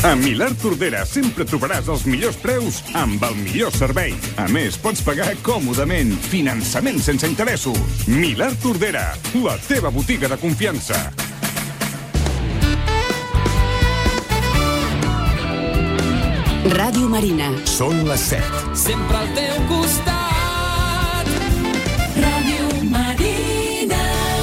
A Milà Tordera sempre trobaràs els millors preus amb el millor servei. A més, pots pagar còmodament. Finançament sense interessos. Milà Tordera, la teva botiga de confiança. Ràdio Marina. Són les 7. Sempre al teu costat. Ràdio Marina.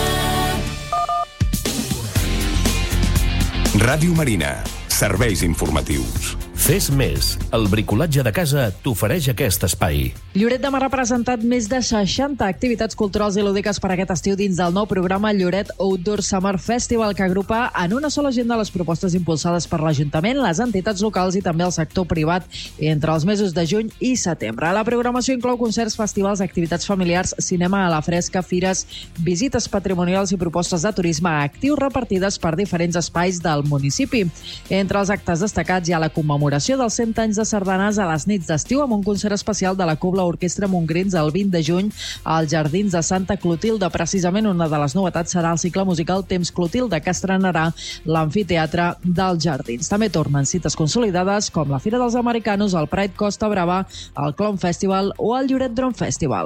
Ràdio Marina. Serveis informatius. Fes més. El bricolatge de casa t'ofereix aquest espai. Lloret de Mar ha presentat més de 60 activitats culturals i lúdiques per aquest estiu dins del nou programa Lloret Outdoor Summer Festival, que agrupa en una sola agenda les propostes impulsades per l'Ajuntament, les entitats locals i també el sector privat entre els mesos de juny i setembre. La programació inclou concerts, festivals, activitats familiars, cinema a la fresca, fires, visites patrimonials i propostes de turisme actiu repartides per diferents espais del municipi. Entre els actes destacats hi ha la commemoració dels 100 anys de sardanes a les nits d'estiu amb un concert especial de la Cobla Orquestra Montgrins el 20 de juny als Jardins de Santa Clotilde. Precisament una de les novetats serà el cicle musical Temps Clotilde, que estrenarà l'Amfiteatre dels Jardins. També tornen cites consolidades com la Fira dels Americanos, el Pride Costa Brava, el Clown Festival o el Lloret Drone Festival.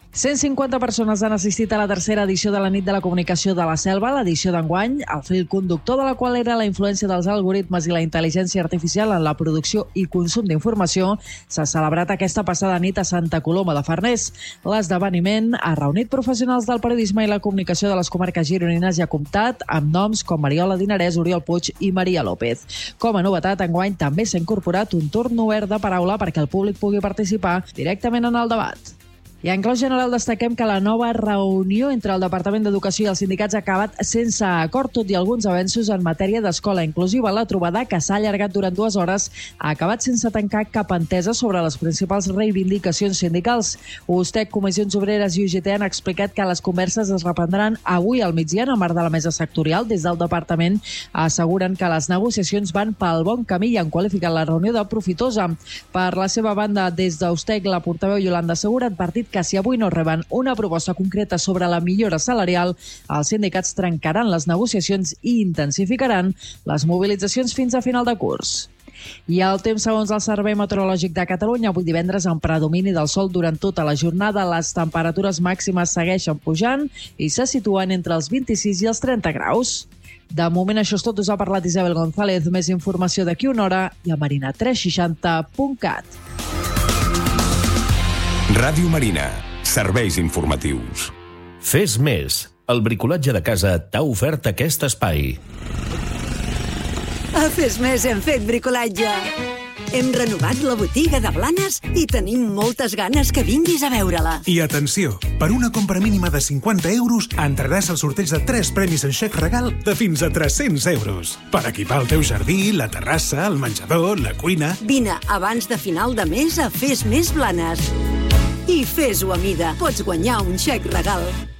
150 persones han assistit a la tercera edició de la Nit de la Comunicació de la Selva, l'edició d'enguany, el fil conductor de la qual era la influència dels algoritmes i la intel·ligència artificial en la producció i consum d'informació. S'ha celebrat aquesta passada nit a Santa Coloma de Farners. L'esdeveniment ha reunit professionals del periodisme i la comunicació de les comarques gironines i ha comptat amb noms com Mariola Dinarès, Oriol Puig i Maria López. Com a novetat, enguany també s'ha incorporat un torn obert de paraula perquè el públic pugui participar directament en el debat. I en clau general destaquem que la nova reunió entre el Departament d'Educació i els sindicats ha acabat sense acord, tot i alguns avenços en matèria d'escola inclusiva. La trobada, que s'ha allargat durant 2 hores, ha acabat sense tancar cap entesa sobre les principals reivindicacions sindicals. USTEC, Comissions Obreres i UGT han explicat que les converses es reprendran avui al migdia en el marc de la mesa sectorial. Des del departament asseguren que les negociacions van pel bon camí i han qualificat la reunió de profitosa. Per la seva banda, des d'USTEC, la portaveu Yolanda Segura ha advertit que si avui no reben una proposta concreta sobre la millora salarial, els sindicats trencaran les negociacions i intensificaran les mobilitzacions fins a final de curs. I el temps, segons el Servei Meteorològic de Catalunya, avui divendres amb predomini del sol durant tota la jornada, les temperatures màximes segueixen pujant i se situen entre els 26 i els 30 graus. De moment això és tot, us ha parlat Isabel González. Més informació d'aquí una hora i a marina360.cat. Ràdio Marina. Serveis informatius. Fes més. El bricolatge de casa t'ha ofert aquest espai. A Fes Més hem fet bricolatge. Hem renovat la botiga de Blanes i tenim moltes ganes que vinguis a veure-la. I atenció, per una compra mínima de 50 euros entraràs al sorteig de 3 premis en xec regal de fins a 300 euros. Per equipar el teu jardí, la terrassa, el menjador, la cuina... Vine abans de final de mes a Fes Més Blanes. I fes-ho a mida. Pots guanyar un xec regal.